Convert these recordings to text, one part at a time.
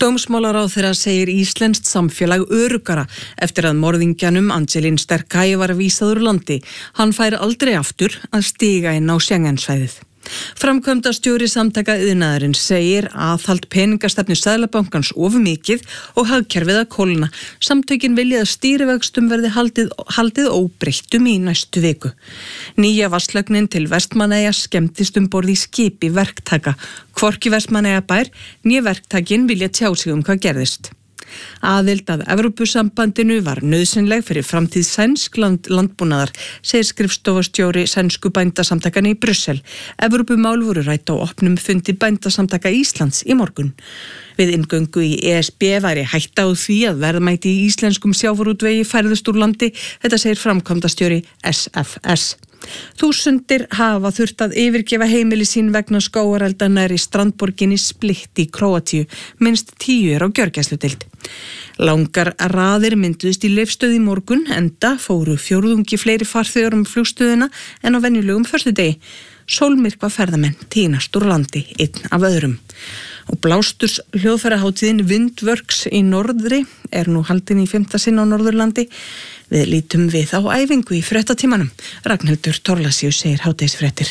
Dómsmálaráðherra segir íslenskt samfélag öruggara eftir að morðingjanum Angelin Sterkaj var vísað úr landi. Hann fær aldrei aftur að stíga inn á Schengensvæðið. Framkvæmdastjóri Samtaka iðnaðarins segir aðhald peningastefnu Seðlabankans of mikið og hagkerfið að kólna. Samtökin vilja að stýrivöxtum verði haldið óbreyttum í næstu viku. Nýja vatnslögnin til Vestmannaeyja skemmtist borð í skipi verktaka. Hvorki Vestmannaeyjabær né verktakin vilja tjá sig hvað gerðist. Aðild að Evrópusambandinu var nauðsynleg fyrir framtíð sænsk landbúnaðar, segir skrifstofustjóri sænsku bændasamtakana í Brussel. Evrópumál voru rædd á opnum fundi bændasamtaka Íslands í morgun. Við inngöngu í ESB væri hætta á því að verðmæti í íslenskum sjávarútvegi færðust úr landi, þetta segir framkvæmdastjóri SFS. Þúsundir hafa þurft að yfirgefa heimili sín vegna skógareldana í strandborginni Split í Króatíu, minnst 10 á gjörgæsludeild. Langar raðir mynduðust í Leifsstöð í morgun, enda fóru fjórðungi fleiri farþegar flugstöðina en á venjulegum föstudegi. Sólmyrkva ferðamenn tínast úr landi, einn af öðrum. Og blásturs hljóðfærahátíðin Windworks í norðri nú haldin í 5. sinn á Norðurlandi. Við lítum við á æfingu í fréttatímanum. Ragnhildur Thorlacius segir hádegisfréttir.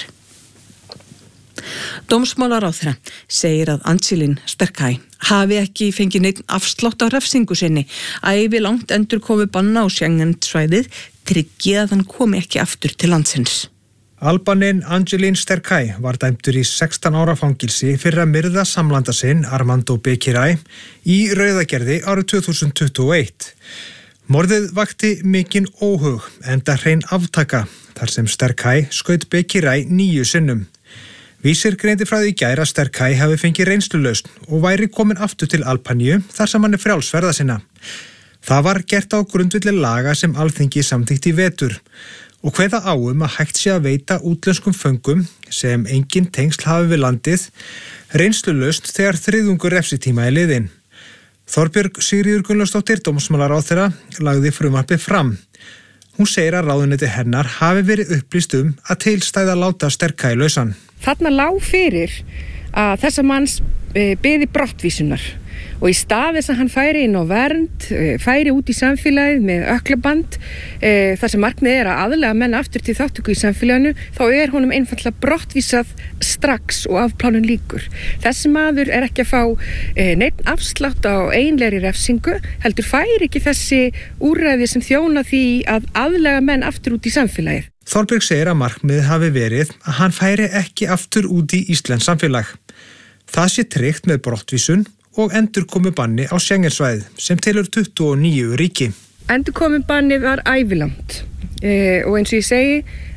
Dómsmálaráðherra segir að Angelin Sterkaj hafi ekki fengið neinn afslátt á refsingu sinni. Ævilangt endurkomu banna á Schengensvæðið tryggi að hann komi ekki aftur til landsins. Albaninn Angelin Sterkaj var dæmdur í 16 ára fangilsi fyrir að myrða samlanda sinn Armando Bekiray í Rauðagerði árið 2021. Morðið vakti mikinn óhug enda hrein aftaka þar sem Sterkaj skaut Bekiray 9 sinnum. Vísir greindi frá því í gær að Sterkaj hafi fengið reynslulausn og væri komin aftur til Albaníu þar sem hann frjálsferða sinna. Það var gert á grundvelli laga sem Alþingi samþykkti í vetur og kveða á að hægt sé að veita útlenskum föngum sem engin tengsl hafi við landið reynslulausn þegar þriðjungur refsitíma er liðinn. Þorbjörg Sigríður Gunnlaugsdóttir, dómsmálaráðherra, lagði frumvarpið fram. Hún segir að ráðuneyti hennar hafi verið upplýst að til stæði að láta Sterkaj lausan. Þarna lá fyrir að þessa manns biði brottvísunar og í stað þess að hann færi inn á vernd, færi út í samfélagið með ökklaband, þar sem markmiðið að aðlaga menn aftur til þátttöku í samfélaginu, þá honum einfaldlega brottvísað strax og afplánun líkur. Þessi maður ekki að fá neinn afslátt á einlegri refsingu, heldur færi ekki þessi úrræði sem þjóna því að aðlaga menn aftur út í samfélagið. Þorbjörg segir að markmiðið hafi verið að hann færi ekki aftur út í íslenskt samfélag. Það sé tryggt með brottvísun og endurkomubanni á Schengensvæðið sem telur 29 ríki. Endurkomubanni var ævilangt og eins og ég segi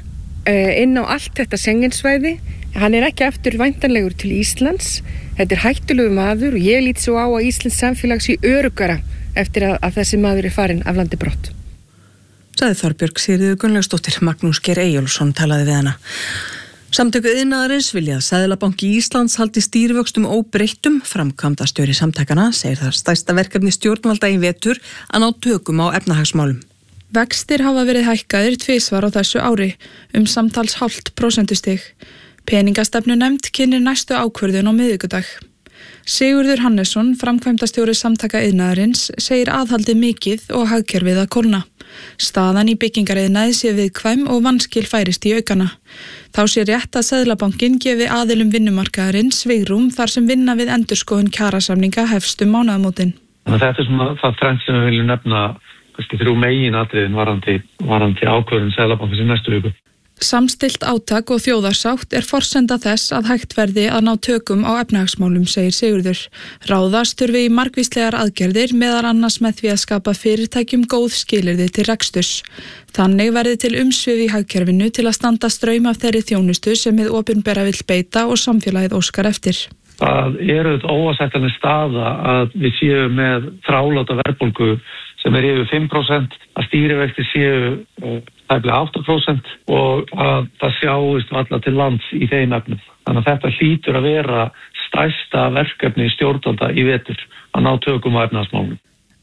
inn á allt þetta Schengensvæði. Hann ekki aftur væntanlegur til Íslands. Þetta hættulegur maður og ég lít svo á að Íslands samfélag sé öruggara eftir að þessi maður farinn af landi brott. Sagði Þorbjörg Sigríður Gunnlaugsdóttir. Magnús Geir Eyjólfsson talaði við hana. Samtöku iðnaðarins vilja að Seðlabanki Íslands haldi stýrivöxtum óbreyttum. Framkvæmdastjóri samtakana segir það stærsta verkefni stjórnvalda í vetur að ná tökum á efnahagsmálum. Vextir hafa verið hækkaðir 2 á þessu ári, samtals 0,5%. Peningastefnunefnd kynnir næstu ákvörðun á miðvikudag. Sigurður Hannesson, framkvæmdastjóri Samtaka iðnaðarins, segir aðhaldið mikið og hagkerfið að kólna. Staðan í byggingariðnaði sé viðkvæm og vanskil færist í aukana. Þá sé rétt að Seðlabankinn gefi aðilum vinnumarkaðarins svigrúm þar sem vinna við endurskoðun kjarasamninga hefst mánaðamótin. Þetta svona það þrennt sem við viljum nefna, kannski 3 meginatriðin varðandi ákvörðun Seðlabankans í næstu viku. Samstillt átak og þjóðarsátt forsenda þess að hægt verði að ná tökum á efnahagsmálum, segir Sigurður. Ráðast þurfi í margvíslegar aðgerðir meðal annars með því að skapa fyrirtækjum góð skilyrði til reksturs. Þannig verði til umsvif í hagkerfinu til að standa straum af þeirri þjónustu sem hið opinbera vill beita og samfélagið óskar eftir. Það þetta óásættanleg staða að við séum með þráláta verðbólgu sem yfir 5%, að stýrivextir séu tæplega 8% og að það sjáist alla til lands í þeim efnum. Þannig að þetta hlýtur að vera stærsta verkefni stjórnvalda í vetur að ná tökum á efnahagsmálum.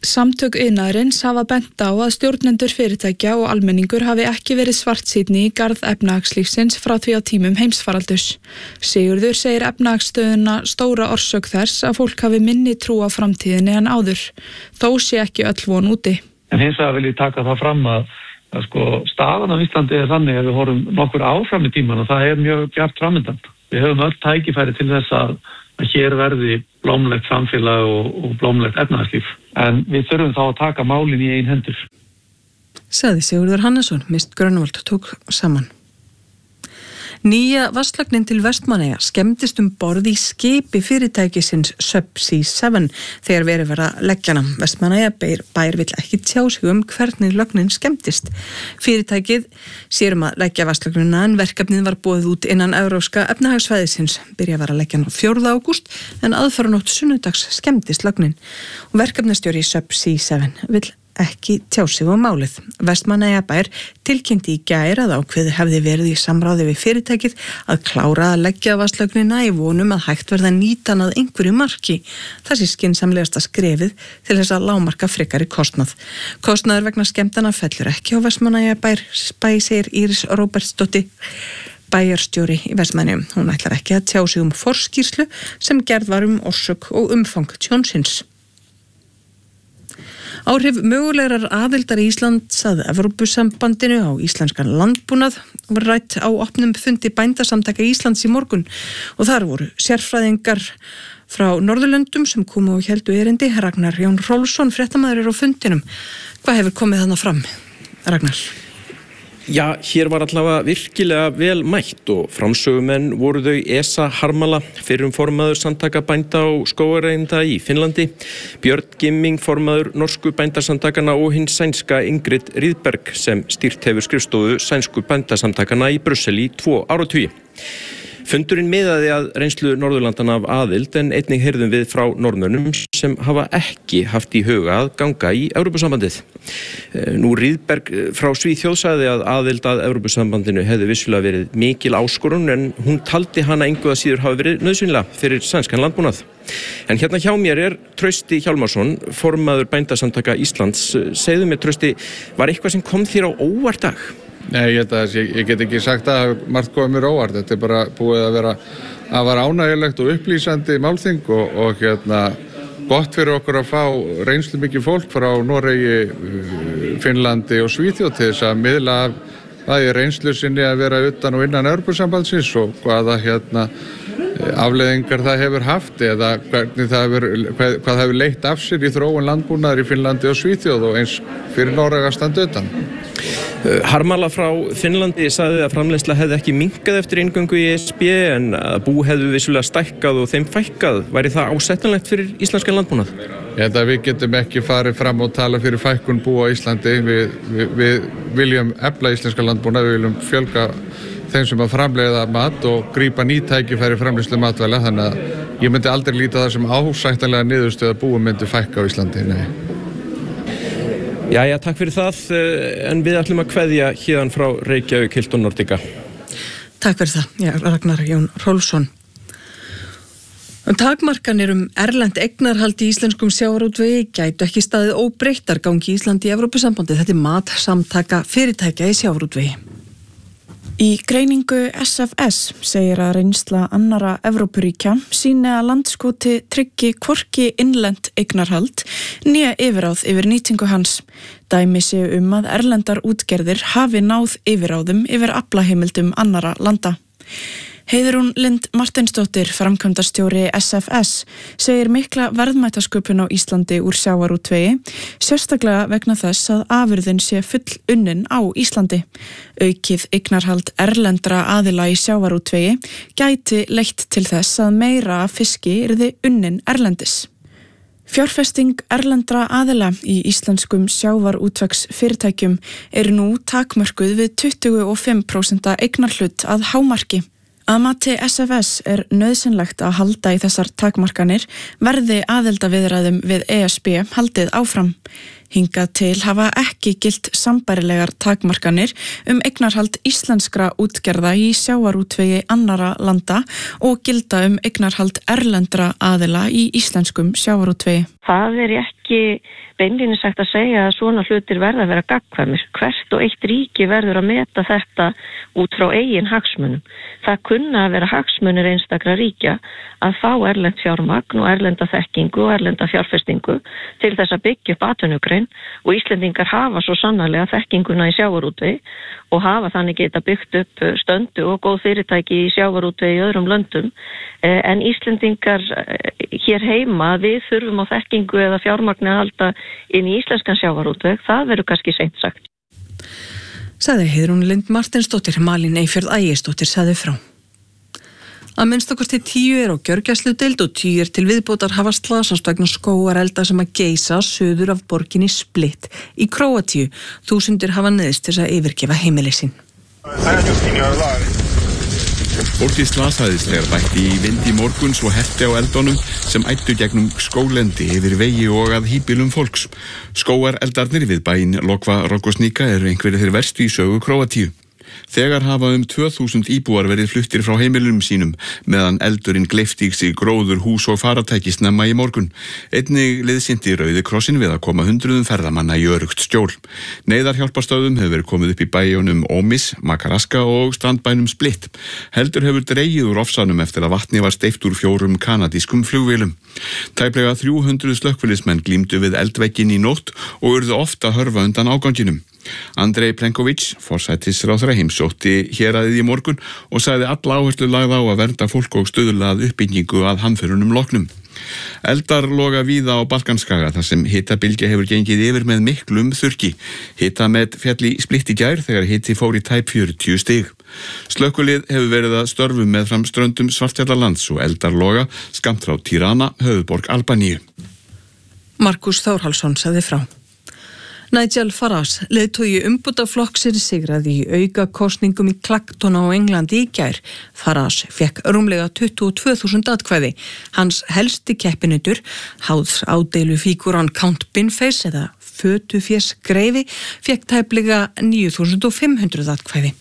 Samtök iðnaðarins hafa bent á að stjórnendur fyrirtækja og almenningur hafi ekki verið svartsýnni í garð efnahagslífsins frá því á tímum heimsfaraldurs. Sigurður segir efnahagsstöðuna stóra orsök þess að fólk hafi minni trú á framtíðinni en áður. Þó sé ekki öll von úti. En hins vegar vil ég taka það fram að staðan á Íslandi þannig að við horfum nokkur áfram í tíman og það mjög bjart framöndan. Við höfum öll tækifæri til þess að hér verði blómlegt samfélag og blómlegt efnahagslíf. En við þurfum þá að taka málin í ein hendur. Sagði Sigurður Hannesson, Mist Grönvald tók saman. Nýja vatnslögnin til Vestmannaeyja skemmdist borð í skipi fyrirtækisins Subsea 7 þegar verið að leggja hana. Vestmannaeyja bær vill ekki tjá sig hvernig lögnin skemmdist. Fyrirtækið sér að leggja vatnslögnina en verkefnið var boðið út innan evrópska efnahagssvæðisins. Byrjað var að leggja hana 4. ágúst en aðfaranótt sunnudags skemmdist lögnin. Og verkefnastjóri Subsea 7 vill ekki tjá sig málið. Vestmannaeyjabær tilkynnti í gær að ákveðið hefði verið í samráði við fyrirtækið að klára að leggja vatnslögnina í vonum að hægt verða nýta hana að einhverju marki. Það sé skynsamlegasta skrefið til þess að lágmarka frekari kostnað. Kostnaður vegna skemmtana fellur ekki á Vestmannaeyjabær, segir Íris Róbertsdóttir, bæjarstjóri í Vestmannaeyjum. Hún ætlar ekki að tjá sig forskýrslu sem gerð var orsök og umfang tjónsins. Áhrif mögulegar aðildar Íslands að Evrópusambandinu á íslenskan landbúnað var rætt á opnum fundi bændasamtaka Íslands í morgun og þar voru sérfræðingar frá Norðurlöndum sem komu og héldu erindi. Ragnar Jón Rolfsson, fréttamaður, á fundinum. Hvað hefur komið þarna fram, Ragnar? Já, hér var allavega virkilega vel mætt og framsögumenn voru þau Esa Harmala, fyrrum formaður samtaka bænda og skógareigenda í Finnlandi, Björn Gimming, formaður norsku bændasamtakana og hinn sænska Ingrid Rydberg sem stýrt hefur skrifstofu sænsku bændasamtakana í Brussel í 2 áratugi. Fundurinn miðaði að reynslu Norðurlandana af aðild en einnig heyrðum við frá Norðmönnum sem hafa ekki haft í huga að ganga í Evrópusambandið. Nú Rydberg frá Svíþjóð sagði að aðild að Evrópusambandinu hefði vissulega verið mikil áskorun en hún taldi hana engu að síður hafa verið nauðsynlega fyrir sænskan landbúnað. En hérna hjá mér Trausti Hjálmarsson, formaður bændasamtaka Íslands. Segðu mér, Trausti, var eitthvað sem kom þér á óvart dag? Nei, ég get ekki sagt að margt komið mér óvart. Þetta bara búið að vera ánægjulegt og upplýsandi málþing og gott fyrir okkur að fá reynslu mikið fólk frá Noregi, Finnlandi og Svíþjóð til þess að miðla það í reynslu sinni að vera utan og innan Evrópusambandsins og hvaða afleiðingar það hefur haft eða hvað það hefur leitt af sér í þróun landbúnaðar í Finnlandi og Svíþjóð og eins fyrir Noreg að standa utan. Harmala frá Finnlandi sagði að framleiðsla hefði ekki minnkað eftir inngöngu í ESB en að bú hefðu vissulega stækkað og þeim fækkað. Væri það ásættanlegt fyrir íslenskan landbúnað? Ég held að við getum ekki farið fram og tala fyrir fækkun búa á Íslandi. Við viljum efla íslenska landbúnað, við viljum fjölga þeim sem að framleiða mat og grípa ný tækifæri framleiðslu matvæla, þannig að ég myndi aldrei líta það sem ásættanlega niðurstöð að búum myndi fækka á Íslandi. Nei. Jæja, takk fyrir það, en við ætlum að kveðja héðan frá Reykjavík, Hilton Nordica. Takk fyrir það, Ragnar Jón Rolfsson. Takmarkanir erlent eignarhald í íslenskum sjávarútvegi gætu ekki staðið óbreyttar gangi Íslandi í Evrópusambandið. Þetta mat samtaka fyrirtækja í sjávarútvegi. Í greiningu SFS segir að reynsla annara Evrópuríkja sýni að landskoti tryggi hvorki innlent eignarhald né yfirráð yfir nýtingu hans. Dæmi séu að erlendar útgerðir hafi náð yfirráðum yfir aflaheimildum annara landa. Heiðrún Lind Marteinsdóttir, framkvæmdastjóri SFS, segir mikla verðmætasköpun á Íslandi úr sjávarútvegi, sérstaklega vegna þess að afurðin sé full unnin á Íslandi. Aukið eignarhald erlendra aðila í sjávarútvegi gæti leitt til þess að meira fiski yrði unnin erlendis. Fjárfesting erlendra aðila í íslenskum sjávarútvegsfyrirtækjum nú takmörkuð við 25% eignarhlut að hámarki. Að mati SFS nauðsynlegt að halda í þessar takmarkanir verði aðildarviðræðum við ESB haldið áfram. Hingað til hafa ekki gilt sambærilegar takmarkanir eignarhald íslenskra útgerða í sjávarútvegi annara landa og gilda eignarhald erlendra aðila í íslenskum sjávarútvegi. Það ekki beinlínis sagt að segja að svona hlutir verða að vera gagnkvæmir. Hvert og eitt ríki verður að meta þetta út frá eigin hagsmunum. Það kunna að vera hagsmunir einstakra ríkja að fá erlent fjármagn og erlenda þekkingu og erlenda fjárfestingu til þess að byggja upp atvinnugrein og Íslendingar hafa svo sannarlega þekkinguna í sjávarútvegi og hafa þannig geta byggt upp stöndu og góð fyrirtæki í sjávarútvegi í öðrum löndum. En Íslendingar hér heima, við þurfum á þekkingu eða fjármagni að halda inn í íslenskan sjávarútveg, það verður kannski seint sagt. Sagði Heiðrún Lind Marteinsdóttir, Malín Eyfjörð Ægisdóttir sagði frá. Að minnstakosti 10 á gjörgæsludeild og 10 til viðbótar hafa slasast vegna skógarelda sem að geisa suður af borginni Split í Króatíu. Þúsundir hafa neyðst til að yfirgefa heimili sín. Fólkið slasaðist þegar bætti í vind í morgun svo herti á eldunum sem ættu gegnum skóglendi yfir vegi og að híbýlum fólks. Skógareldarnir við bæinn Lokva Rogosnica eru einhverjir þeir verstu í sögu Króatíu. Þegar hafa 2000 íbúar verið fluttir frá heimilum sínum meðan eldurinn gleypti í sig gróður, hús og faratæki snemma í morgun. Einnig liðsinti Rauði krossin við að koma hundruðum ferðamanna í öruggt skjól. Neyðarhjálparstöðum hefur verið komið upp í bæjunum Omis, Makaraska og strandbænum Split. Heldur hefur dregið úr ofsanum eftir að vatni var steypt úr 4 kanadískum flugvélum. Tæplega 300 slökkviliðsmenn glímdu við eldvegginn í nótt og urðu ofta hörfa undan áganginum. Andrej Plenković, forsætisráðherra, heimsótti héraðið í morgun og sagði alla áherslu lagða á að vernda fólk og stuðla að uppbyggingu að hamförunum loknum. Eldar loga víða á Balkanskaga þar sem hitabylgja hefur gengið yfir með miklum þurrki. Hitamet féll í Split í gær þegar hiti fór í tæp 40 stig. Slökkvilið hefur verið að störfum meðfram ströndum Svartfjallalands og eldar loga skammt frá Tirana, höfuðborg Albaníu. Markus Þórhallsson sagði frá. Nigel Farage, leiðtogi umbótaflokksins, sigraði í aukakosningum í Clacton á Englandi í gær. Farage fékk rúmlega 22.000 atkvæði. Hans helsti keppinutur, háðs ádeilu fígúran Count Binface eða Fötufjess Greifi, fékk tæplega 9.500 atkvæði.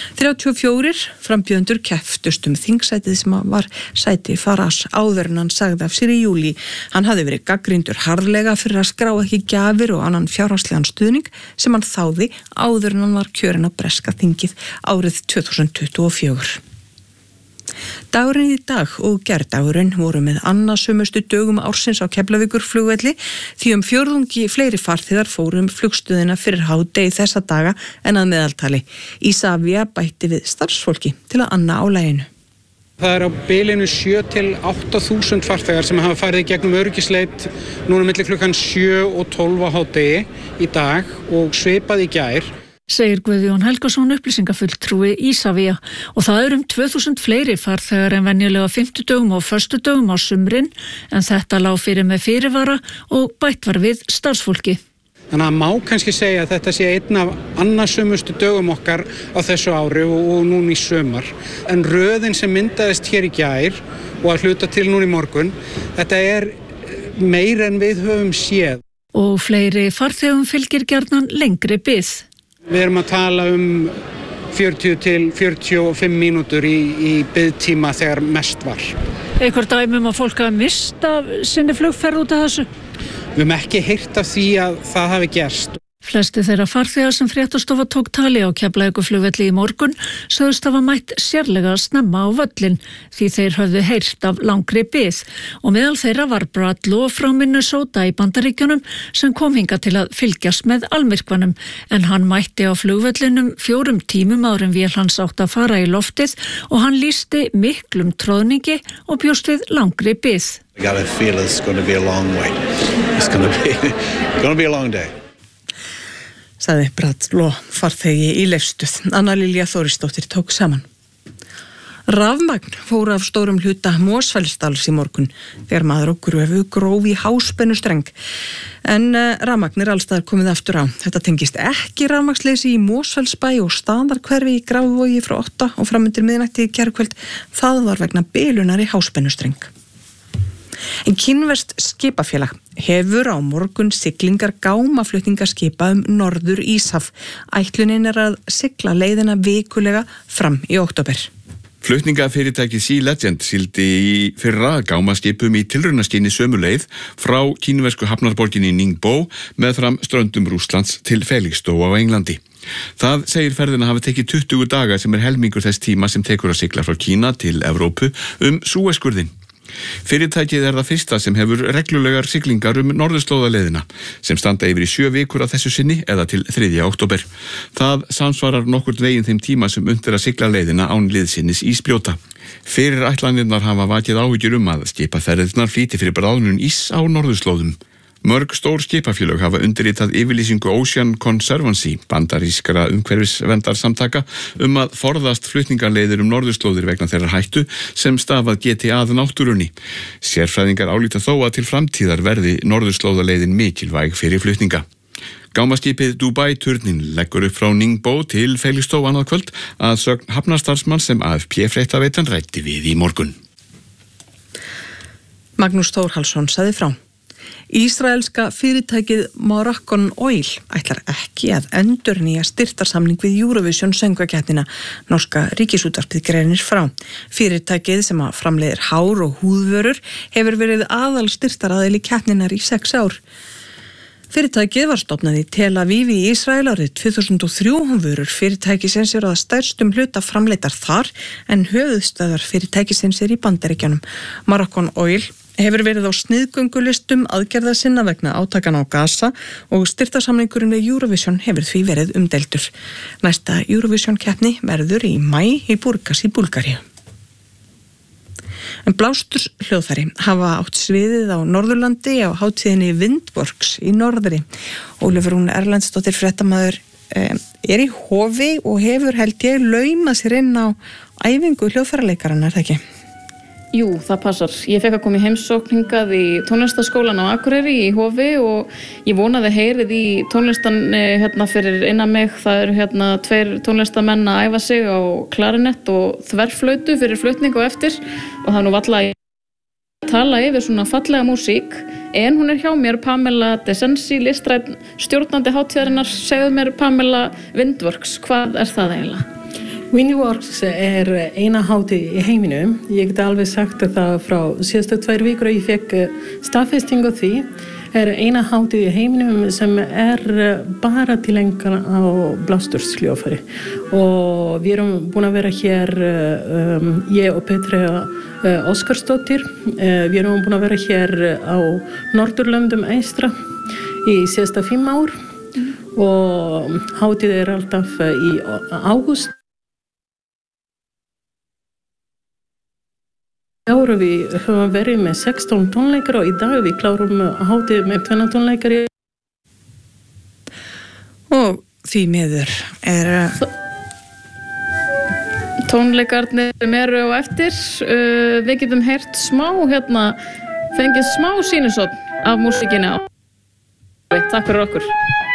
34 frambjóðendur kepptust þingsætið sem var sæti Farage áður en hann sagði af sér í júlí. Hann hafði verið gagnrýndur harðlega fyrir að skrá ekki gjafir og annan fjárhagslegan stuðning sem hann þáði áður en hann var kjörinn á breska þingið árið 2024. Dagurinn í dag og gærdagurinn voru með annasömustu dögum ársins á Keflavíkurflugvelli því fjórðungi fleiri farþegar fóru flugstöðina fyrir hádegi þessa daga en að meðaltali. Isavia bætti við starfsfólki til að anna á laginu. Það á bilinu 7 til 8.000 farþegar sem hafa farið gegnum öryggisleit núna milli klukkan 7 og 12 á hádegi í dag og svipað í gær. Segir Guðjón Helgason, upplýsingafulltrúi Isavia, og það 2000 fleiri farþegar en venjulega 50 og föstudögum á sumrin, en þetta lá fyrir með fyrirvara og bætt var við starfsfólki. Þannig að má kannski segja að þetta sé einn af annasömustu dögum okkar á þessu ári og núna í sumar. En röðin sem myndaðist hér í gær og að hluta til núna í morgun, þetta meira en við höfum séð. Og fleiri farþegum fylgir gjarnan lengri bið. Við erum að tala 40 til 45 mínútur í biðtíma þegar mest var. Einhver dæmi að fólk hafa mist af sinni flugferð út af þessu? Við höfum ekki heyrt af því að það hafi gerst. Flesti þeirra farþegar sem Fréttastofa tók tali á Keflavíkurflugvelli í morgun sögðust hafa mætt sérlega snemma á völlin því þeir höfðu heyrt af langri bið og meðal þeirra var Brad Law frá Minnesota í Bandaríkjunum sem kom hingað til að fylgjast með almyrkvanum en hann mætti á flugvellinum 4 tímum áður en vél hans átt að fara í loftið og hann lýsti miklum troðningi og bjóst við langri bið. I gotta feel it's going to be a long wait. It's going to be a long day. Sagði Brad Law, farþegi í Leifstöð. Anna Lilja Þórisdóttir tók saman. Rafmagn fór af stórum hluta Mosfellsdals í morgun þegar maður og gröfu gróf í háspennustreng. En rafmagn alstaðar komið aftur á. Þetta tengist ekki rafmagnsleysi í Mosfellsbæ og Staðarhverfi í Grafarvogi frá 8 og fram undir miðnætti í gærkvöld. Það var vegna bilunar í háspennustreng. Kínverskt skipafélag hefur á morgun siglingar gámaflutningaskipa norður Íshaf. Ætlunin að sigla leiðina vikulega fram í október. Flutningafyrirtækið Sea Legend sigldi í fyrra gámaskipum í tilraunaskyni sömu leið frá kínversku hafnarborginni Ningbo meðfram ströndum Rússlands til Felixstowe á Englandi. Það segir ferðina hafi tekið 20 daga sem helmingur þess tíma sem tekur að sigla frá Kína til Evrópu Suezskurðinn. Fyrirtækið það fyrsta sem hefur reglulegar siglingar norðurslóðaleiðina sem standa yfir í 7 vikur að þessu sinni eða til 3. október. Það samsvarar nokkurt veginn þeim tíma sem unnt að sigla leiðina án liðsinnis ísbrjóta. Fyrir ætlanirnar hafa vakið áhyggjur að skipaferðirnar flýti fyrir bráðnun ís á norðurslóðum. Mörg stór skipafélög hafa undirritað yfirlýsingu Ocean Conservancy, bandarískra umhverfisverndarsamtaka, að forðast flutningarleiðir norðurslóðir vegna þeirrar hættu sem stafað geti að náttúrunni. Sérfræðingar álíta þó að til framtíðar verði norðurslóðaleiðin mikilvæg fyrir flutninga. Gámaskipið Dubai-turnin leggur upp frá Ningbo til Felixstowe annað kvöld að sögn hafnarstarfsmanns sem AFP-fréttaveitan ræddi við í morgun. Magnús Þórhallsson sagði frá. Ísraelska fyrirtækið Moroccan Oil ætlar ekki að endurnýja styrktarsamning við Eurovision söngvakeppnina. Norska ríkisútvarpið greinir frá. Fyrirtækið sem framleiðir hár og húðvörur hefur verið aðal styrktaraðili keppninnar í 6 ár. Fyrirtækið var stofnað í Tel Aviv í Ísrael árið 2003. Vörur fyrirtækisins eru að stærstum hluta framleiddar þar en höfuðstöðvar fyrirtækisins í Bandaríkjunum. Moroccan Oil hefur verið á sniðgöngulistum aðgerða sinna vegna átakana á Gaza og styrktarsamningurinn við Eurovision hefur því verið umdeildur. Næsta Eurovision keppni verður í maí í Burgas í Búlgaríu. En Blásturs hljóðfæri hafa átt sviðið á Norðurlandi á hátíðinni Windworks í norðri. Ólafur Rún Erlendsdóttir fréttamaður í Hofi og hefur held ég laumað sér inn á æfingu hljóðfæraleikaranna, það ekki? Jú, það passar. Ég fekk að koma í heimsókn hingað í tónlistaskólan á Akureyri í Hofi og ég vonaði heyrið í tónlistan fyrir innan mig. Það eru 2 tónlistamenn að æfa sig á klarinett og þverflautu fyrir flutning og eftir og það er nú varla að tala yfir svona fallega músík en hún er hjá mér, Pamela Desensi, listræn stjórnandi hátíðarinnar. Segðu mér, Pamela, Windworks, hvað er það eiginlega? Windworks eina hátíð í heiminum. Ég get alveg sagt það frá síðustu 2 vikur ég fekk staðfestingu því. Eina hátíð í heiminum sem bara tilengjað á Blásturs hljóðfæri. Og við erum búin að vera hér, ég og Petra Óskarsdóttir, við erum búin að vera hér á Norðurlöndum eystra í síðasta 5 ár og hátíð alltaf í ágúst. Við höfum verið með 16 tónleikara og í dag við klárum hátíð með 2 tónleikari. Og því miður tónleikarnir eru á eftir. Við getum heyrt fengið smá sýnishorn af músíkinni. Takk fyrir okkur.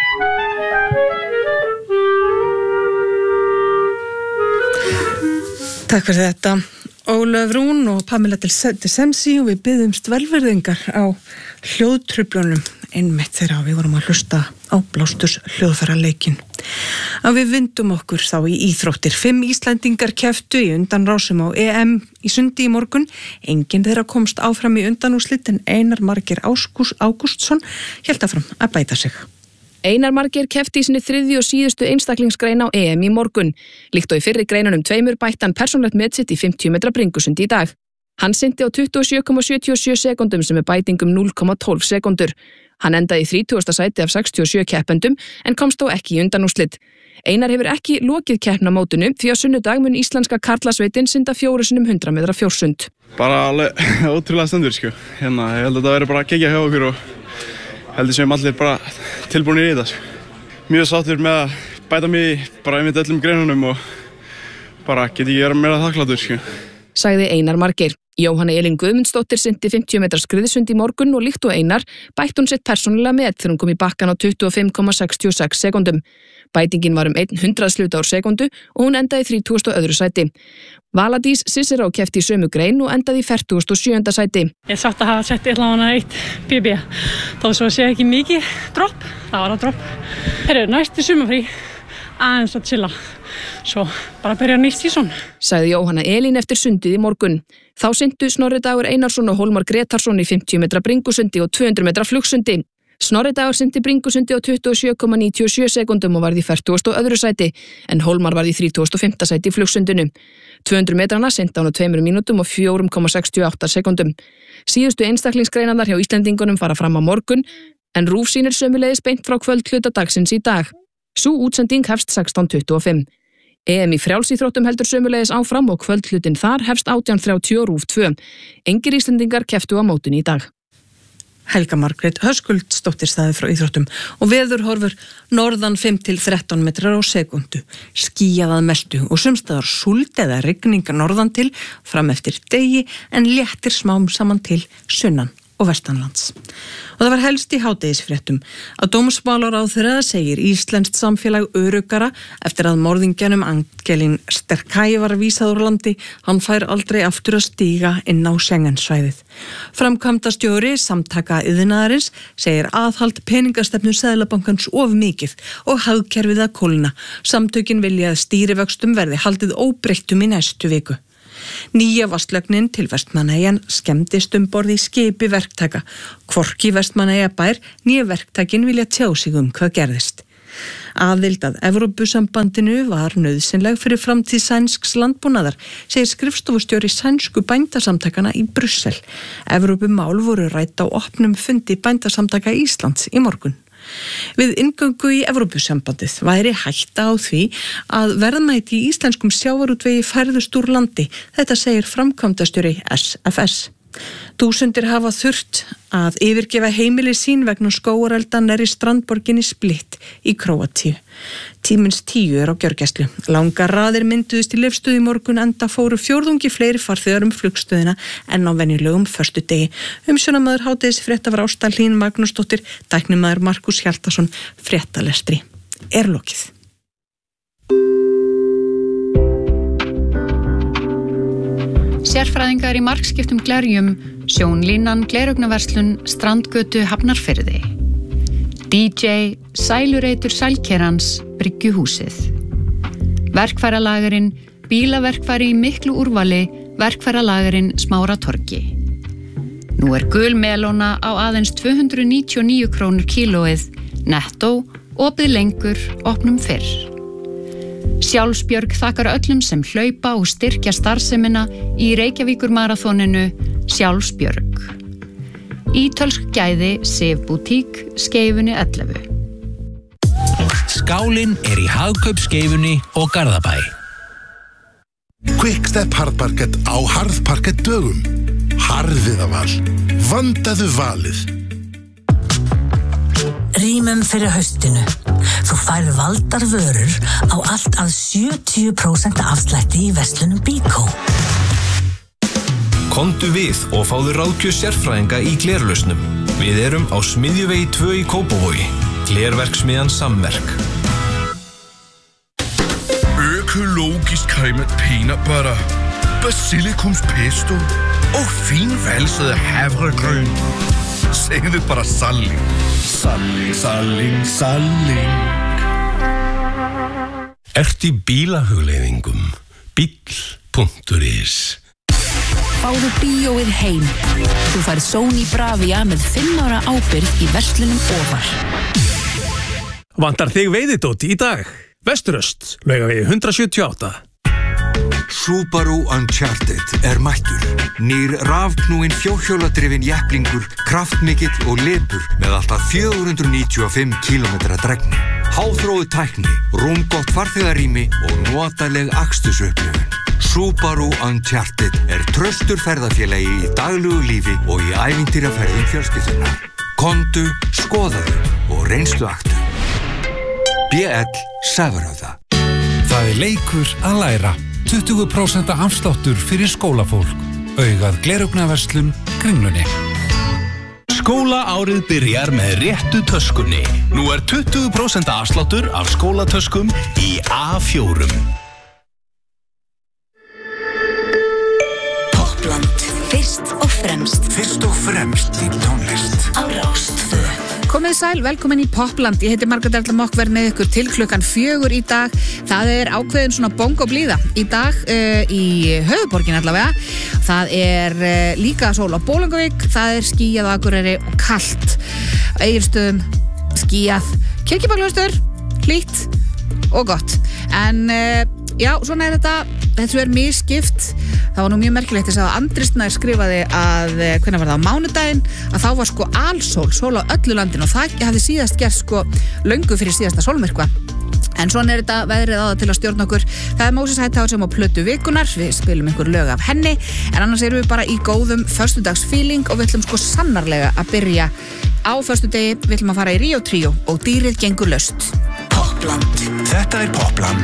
Takk fyrir þetta. Ólafur Rún og Pamela Desensi og við biðumst velvirðingar á hljóðtruflunum einmitt þegar við vorum að hlusta á Blásturs hljóðfæraleikinn. Að við vindum okkur þá í íþróttir. 5 Íslendingar kepptu í undanrásum á EM í sundi í morgun. Enginn þeirra komst áfram í undanúrslit en Einar Margeir Ágústsson hélt áfram að bæta sig. Einar Margeir keppti í sinni 3. og síðustu einstaklingsgrein á EM í morgun. Líkt og í fyrri greinunum 2 bætti hann persónulegt met sitt í 50 metra bringusund í dag. Hann synti á 27,77 sekúndum sem bæting 0,12 sekúndur. Hann endaði í 30. sæti af 67 keppendum en komst þó ekki í undanúrslit. Einar hefur ekki lokið keppnamótinu því á sunnudag mun íslenska karlasveitin synda 4 sinnum 100 metra fjórsund. Bara alveg ótrúlega stendur sko. Ég held að það verður bara að gegja hjá okkur og heldur sem allir bara tilbúinir í þetta. Mjög sáttur með að bæta mig bara einmitt öllum greinunum og bara get ekki verið meira þakklátur. sagði Einar Margeir. Jóhanna Elín Guðmundsdóttir synti 50 metra skriðsund í morgun og líkt og Einar bætti hún sitt persónulega met þegar hún kom í bakkan á 25,66 sekúndum. Bætingin var 100 hluta úr sekundu og hún endaði í 32. sæti. Vala Dís Cicero keppti í sömu grein og endaði í 47. sæti. Ég sátt að hafa sett allavega 1 PB. Þó svo sé ekki mikið dropp, það var að dropp. Herru, næst í sumarfrí, aðeins að chilla. Svo bara byrja nýtt sísón. Sagði Jóhanna Elín eftir sundið í morgun. Þá syntu Snorri Dagur Einarsson og Hólmar Gretarsson í 50 metra bringusundi og 200 metra flugsundi. Snorri Dagur synti bringusundi á 27,97 sekúndum og varð í 42. sæti, en Hólmar varð í 35. sæti í flugsundinu. 200 metrana synti hann á 2 mínútum og 4,68 sekúndum. Síðustu einstaklingsgreinarnar hjá Íslendingunum fara fram á morgun, en RÚV sýnir sömuleiðis beint frá kvöldhluta dagsins í dag. Sú útsending hefst 16:25. EM í frjálsíþróttum heldur sömuleiðis áfram og kvöldhlutin þar hefst 18:30 og RÚV 2. Engir Íslendingar kepptu á mótinu í dag. Helga Margrét Höskuldsdóttir staði frá íþróttum og veðurhorfur norðan 5-13 metrar á sekundu. Skýjað að mestu og sumstaðar súld eða rigning norðan til fram eftir degi en léttir smám saman til sunnan og vestanlands. Og það var helst í hádegisfréttum að dómsmálaráðherra segir íslenskt samfélag öruggara eftir að morðingjanum Angelín Sterkai var vísað úr landi. Hann fær aldrei aftur að stíga inn á Schengensvæðið. Framkvæmdastjóri Samtaka iðnaðarins segir aðhald peningastefnu Seðlabankans of mikið og hagkerfið að kólna. Samtökin vilja að stýrivöxtum verði haldið óbreyttum í næstu viku. Nýja vatnslögnin til Vestmannaeyjan skemmdist borð í skipi verktaka. Hvorki Vestmannaeyjabær né verktakin vilja tjá sig hvað gerðist. Aðild að Evrópusambandinu var nauðsynleg fyrir framtíð sænsks landbúnaðar, segir skrifstofustjóri sænsku bændasamtakana í Brussel. Evrópumál voru rædd á opnum fundi bændasamtaka Íslands í morgun. Við inngöngu í Evrópusambandið væri hætta á því að verðmæti í íslenskum sjávarútvegi færðust úr landi. Þetta segir framkvæmdastjóri SFS. Þúsundir hafa þurft að yfirgefa heimili sín vegna skógarelda nærri strandborginni Split í Króatíu. Tímins 10 á gjörgæslu. Langar raðir mynduðust í Leifsstöð í morgun enda fóru fjórðungi fleiri farþegar flugstöðina en á venjulegum föstudegi. Umsjónamaður hádegisfrétta var Ásta Hlín Magnúsdóttir, tæknimaður Markus Hjaltason, fréttalestri er lokið. Sérfræðingar í markskiptum glerjum, Sjónlínan, Gleraugnarverslun, Strandgötu, Hafnarfirði. DJ, Sælureitur Sælkerans, Bryggjuhúsið. Verkfæralagurinn, bílaverkfæri í miklu úrvali, Verkfæralagurinn Smáratorgi. Nú gul melóna á aðeins 299 krónur kílóið, nettó, opið lengur, opnum fyrr. Sjálfsbjörg þakkar öllum sem hlaupa og styrkja starfsemina í Reykjavíkurmaraþoninu Sjálfsbjörg. Ítölsk gæði, Sif Boutique, Skeifunni 11. Skálinn í Hagkaupskeifunni og Garðabæ. Quickstep harðparkett á harðparkett dögum. Harðiðaval. Vandaðu valið. Rýmum fyrir haustinu. Þú færð valdar vörur á allt að 70% afslætti í verslunum Bíkó. Komdu við og fáðu ráðgjöf sérfræðinga í glerlausnum. Við erum á Smiðjuvegi 2 í Kópavogi. Glerverksmiðjan Samverk. Økologisk cremet peanut butter, basilikumspesto og finvalset havregryn. Segðu bara salling. Salling, salling, salling. Ert í bílahugleiðingum. Bíll.is. Fáðu bíóið heim. Þú færð Sony Bravia með 5 ára ábyrgð í verslunum Ofar. Vantar þig veiðidót í dag? Vesturöst, Laugavegi 178. Subaru Uncharted mættur. Nýr rafknúinn fjórhjóladrifinn jepplingur, kraftmikill og lepur með alltaf 495 km drægni. Háþróuð tækni, rúmgott farþegarými og notaleg akstursupplifun. Subaru Uncharted traustur ferðafélagi í daglugu lífi og í ævintýraferðum fjölskyldunar. Komdu, skoðaðu og reynsluaktu. BL Safröða. Það leikur að læra. 20% afsláttur fyrir skólafólk. Augað Gleraugnarverslun Kringlunni. Skólaárið byrjar með réttu töskunni. Nú 20% afsláttur af skólatöskum í A4. Popland, fyrst og fremst. Fyrst og fremst í tónlist. Á Rás 2. Komið sæl, velkomin í Popland. Ég heiti Margrét Erla Mokk, verð með ykkur til klukkan 4 í dag. Það ákveðin svona bongoblíða í dag í höfuðborgin allavega. Það líka sól á Bolungarvík, það skýjað á Akureyri og kalt. Egilsstöðum skýjað, Kirkjubælarklaustur hlýtt og gott. En já, svona þetta. Þessu misskipt. Það var nú mjög merkilegt þess að Andri Snær skrifaði að, hvenær var það, á mánudaginn, að þá var alsól, sól á öllu landinu og það hafði síðast gerst löngu fyrir síðasta sólmyrkva. En svona þetta veðrið á það til að stjórna okkur. Það Móses Hightower sem á plötu vikunar, við spilum einhver lög af henni, en annars erum við bara í góðum föstudagsfeeling og við ætlum sannarlega að byrja á föstudegi. Við ætlum að fara í Rio Trio og dýrið gengur laust. Popland. Þetta Popland